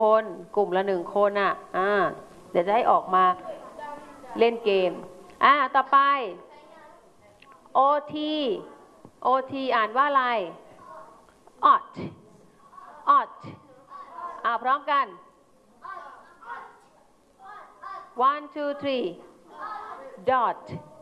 คนกลุ่มละ1 คนเดี๋ยวจะให้ออกมาเล่นเกมต่อไป OT OT อ่านว่าอะไร ought ought พร้อมกัน 1 2 3 dot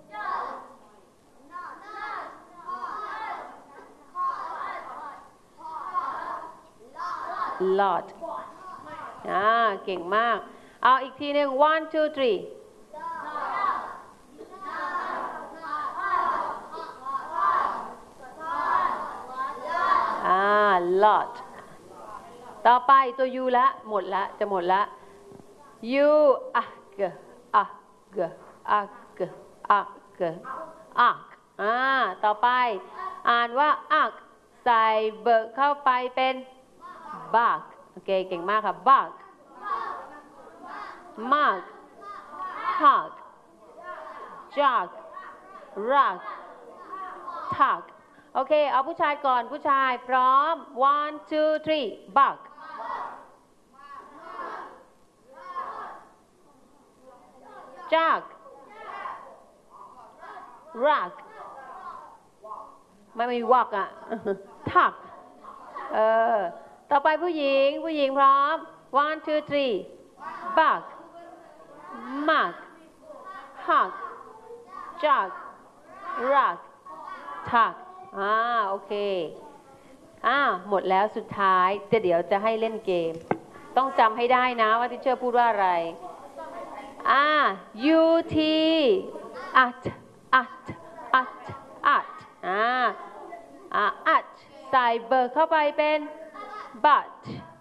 lot เก่งมากเอาอีกทีหนึ่ง 1 2 3 lot ต่อไปตัว U ละหมดละจะหมดละ U arkต่อไปอ่านว่า ark ใส่เบิกเข้าไปเป็น bark โอเคเก่งมากค่ะ bark mark hug jog rug tug โอเคเอาผู้ชายก่อนผู้ชายพร้อม 1 2 3 bark jog rug ไม่มีวักtug ต่อไปผู้หญิงพร้อม 1 2 3 bark mark hug jog rug tug โอเคหมดแล้วสุดท้ายเดี๋ยวจะให้เล่นเกมต้องจำให้ได้นะว่าทิเชอร์พูดว่าอะไรUT atใส่เบิร์เข้าไปเป็น but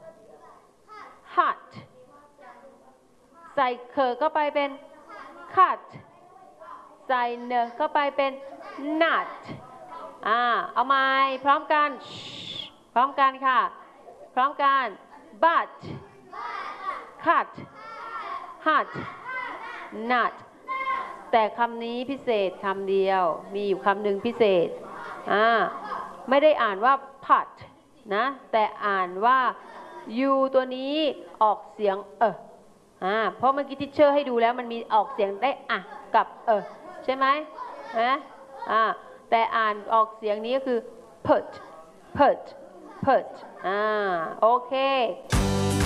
hut ใส่เคอเข้าไปเป็น cut ใส่เนอเข้าไปเป็น nut เอาไม้พร้อมกันพร้อมกันค่ะพร้อมกัน but cut hut nut แต่คำนี้พิเศษคำเดียวมีอยู่คำหนึ่งพิเศษไม่ได้อ่านว่า pot นะแต่อ่านว่า u ตัวนี้ออกเสียงเพราะเมื่อกี้ทิเชอร์ให้ดูแล้วมันมีออกเสียงได้กับใช่ไหมแต่อ่านออกเสียงนี้ก็คือ put โอเค